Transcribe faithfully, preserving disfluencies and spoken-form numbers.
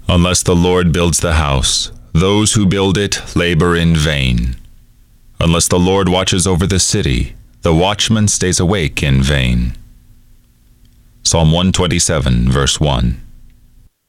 Unless the Lord builds the house, those who build it labor in vain. Unless the Lord watches over the city, the watchman stays awake in vain. Psalm one twenty-seven, verse one.